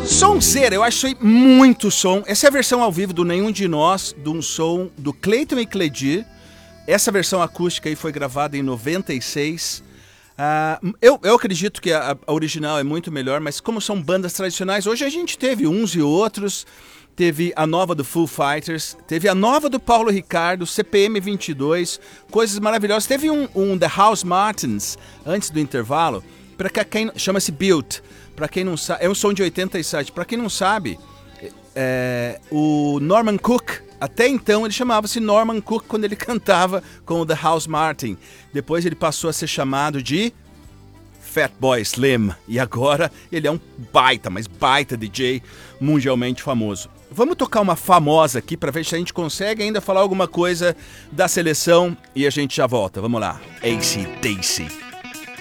Sonzeira, eu achei muito som. Essa é a versão ao vivo do Nenhum de Nós, de um som do Clayton e Cledir. Essa versão acústica aí foi gravada em 96. Eu acredito que a original é muito melhor, mas como são bandas tradicionais, hoje a gente teve uns e outros. Teve a nova do Foo Fighters, teve a nova do Paulo Ricardo, CPM 22, coisas maravilhosas. Teve um The House Martins, antes do intervalo, para quem chama-se Built. Para quem não sabe, é um som de 87. Para quem não sabe, o Norman Cook, até então ele chamava-se Norman Cook quando ele cantava com o The House Martin. Depois ele passou a ser chamado de Fatboy Slim. E agora ele é um baita DJ mundialmente famoso. Vamos tocar uma famosa aqui para ver se a gente consegue ainda falar alguma coisa da seleção e a gente já volta. Vamos lá. AC/DC.